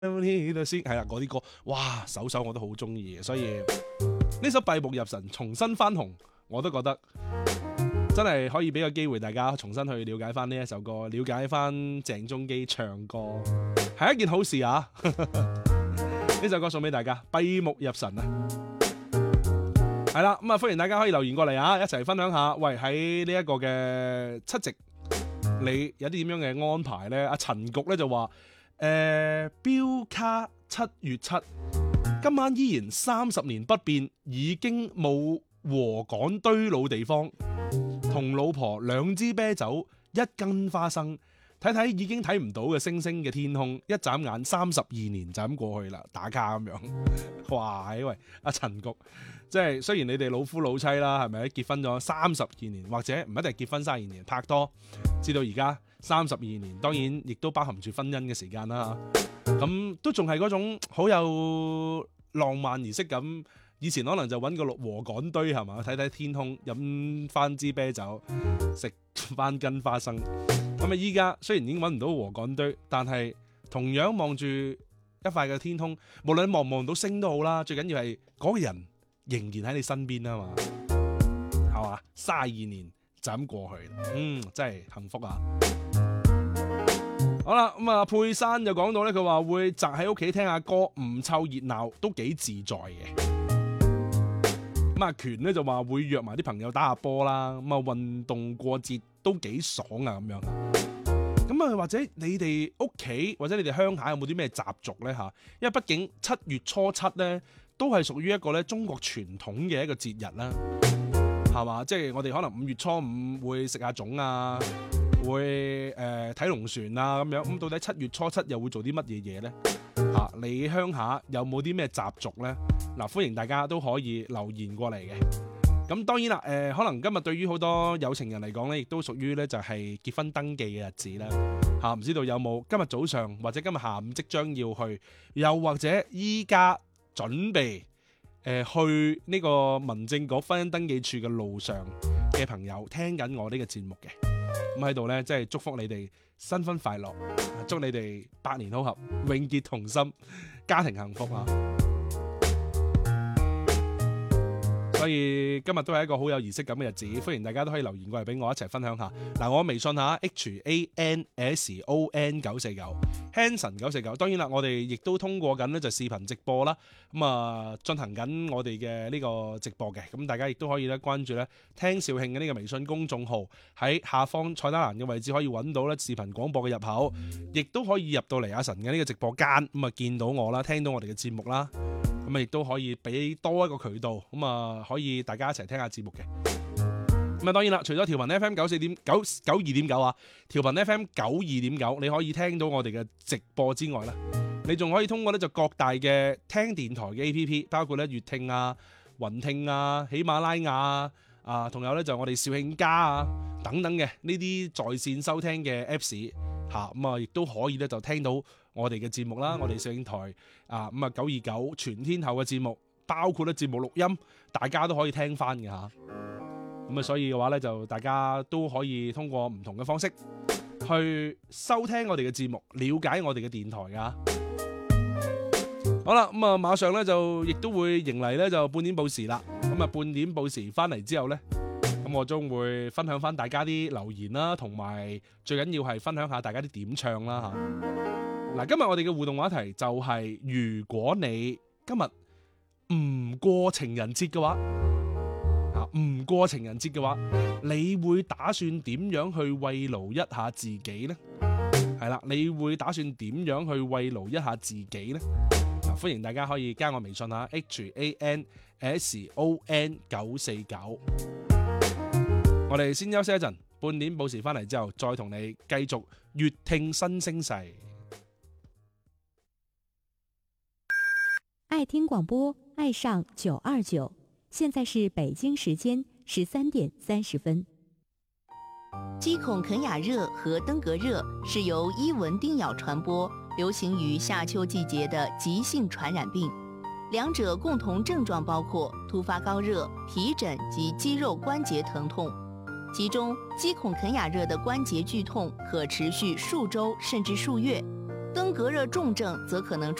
係啦，嗰啲歌，哇，首我都好中意嘅，所以呢首閉目入神重新翻紅，我都覺得真係可以俾個機會大家重新去了解翻呢一首歌，了解翻鄭中基唱歌係一件好事啊！呢首歌送俾大家，閉目入神啊！係啦，咁啊，歡迎大家可以留言過嚟啊，一齊分享下。喂，喺呢一個嘅七夕，你有啲點樣嘅安排呢？阿陳局咧就話，標卡7月7，今晚依然30年不變，已經冇禾稈堆老地方，同老婆2支啤酒，1斤花生。睇睇已經睇唔到嘅星星嘅天空，一眨眼32年就咁過去啦，打卡咁樣。哇！喂，阿陳局，即係雖然你哋老夫老妻啦，係咪結婚咗32年，或者唔一定係結婚32年，拍拖至到而家32年，當然亦都包含住婚姻嘅時間啦。咁都仲係嗰種好有浪漫儀式感。以前可能就揾個禾稈堆係嘛，睇睇天空，飲翻支啤酒，食翻斤花生。咁啊！依家雖然已經揾唔到禾稈堆，但係同樣望住一塊嘅天空，無論望唔望到星都好啦。最緊要係嗰個人仍然喺你身邊啊嘛，係嘛？32年就咁過去，真係幸福啊！好啦，咁啊，佩珊就講到咧，佢話會宅喺屋企聽下歌，唔湊熱鬧都幾自在嘅。咁阿權咧就話會約埋啲朋友打下波啦，咁啊運動過節都幾爽啊咁樣。咁啊或者你哋屋企或者你哋鄉下有冇啲咩習俗咧嚇？因為畢竟7月初7咧都係屬於一個咧中國傳統嘅一個節日啦，係嘛？即係我哋可能5月初5會食下粽啊，會睇龍船啊咁樣。咁到底7月初7又會做啲乜嘢嘢咧？嚇，你鄉下有冇啲咩習俗咧？嗱，歡迎大家都可以留言過嚟嘅。咁當然啦，可能今日對於好多有情人嚟講咧，亦都屬於咧就係結婚登記嘅日子啦。嚇，唔知道有冇今日早上或者今日下午即將要去，又或者依家準備去呢個民政局婚姻登記處嘅路上嘅朋友，聽緊我呢個節目嘅。咁喺度咧，即係祝福你哋新婚快樂，祝你哋百年好合，永結同心，家庭幸福啊！所以今日都係一個好有儀式感嘅日子，歡迎大家都可以留言過嚟俾我一齊分享下。嗱，我微信下 HANSON949 949，當然啦，我哋亦都通過緊呢就視頻直播啦，咁啊進行緊我哋嘅呢個直播嘅，咁大家亦都可以咧關注咧聽肇慶嘅呢個微信公眾號，喺下方菜單欄嘅位置可以揾到咧視頻廣播嘅入口，亦都可以入到嚟阿神嘅呢個直播間，咁啊見到我啦，聽到我哋嘅節目啦。咁亦都可以俾多一個渠道，咁啊可以大家一齊聽下節目嘅。咁啊當然啦，除咗調頻 FM 92.9啊，調頻 FM 92.9，你可以聽到我哋嘅直播之外啦，你仲可以通過咧就各大嘅聽電台嘅 APP， 包括咧粵聽啊、雲聽啊、喜馬拉雅啊，仲有咧就我哋肇慶家啊等等嘅呢啲在線收聽嘅 Apps 嚇，咁啊亦都可以咧就聽到我哋嘅節目啦，我哋肇慶台啊咁啊929全天候嘅節目，包括咧節目錄音，大家都可以聽翻嘅嚇。咁啊，所以嘅話咧，就大家都可以通過唔同嘅方式去收聽我哋嘅節目，了解我哋嘅電台㗎。好啦，咁啊，馬上咧就亦都會迎嚟咧就半點報時啦。咁啊，半點報時翻嚟之後咧，咁我將會分享翻大家啲留言啦，同埋最緊要係分享下大家啲點唱啦嚇。嗱，今日我哋嘅互動話題就係、如果你今日唔過情人節嘅話，唔過情人節嘅話，你會打算點樣去慰勞一下自己呢？係啦，你會打算點樣去慰勞一下自己呢？歡迎大家可以加我微信下 HANSON949。我哋先休息一陣，半點報時翻嚟之後，再同你繼續粵聽新聲勢。 愛聽廣播，愛上929。現在是北京時間13點30分。 雞孔肯雅熱和登革熱是由伊蚊叮咬傳播，流行於夏秋季節的急性傳染病。兩者共同症狀包括突發高熱、皮疹及肌肉關節疼痛。其中，雞孔肯雅熱的關節劇痛可持續數週甚至數月。 登革热重症则可能